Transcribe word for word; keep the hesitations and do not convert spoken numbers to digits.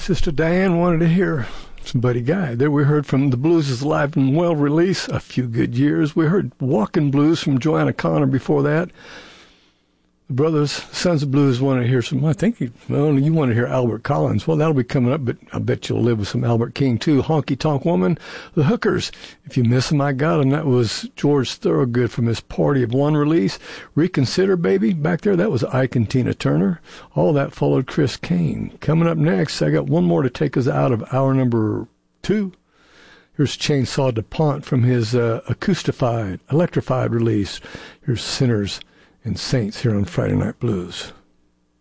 Sister Diane wanted to hear some Buddy Guy. There we heard from The Blues is Alive and Well release, A Few Good Years. We heard Walking Blues from Joanna Connor before that. The Brothers, Sons of Blues wanted to hear some, I think, you, well, you want to hear Albert Collins. Well, that'll be coming up, but I bet you'll live with some Albert King, too. Honky Tonk Woman, The Hookers, If You Miss 'Em, I Got 'Em. That was George Thorogood from his Party of One release. Reconsider, Baby, back there, that was Ike and Tina Turner. All that followed Chris Kane. Coming up next, I got one more to take us out of hour number two. Here's Chainsaw DuPont from his uh, acoustified, electrified release. Here's Sinners and Saints here on Friday Night Blues.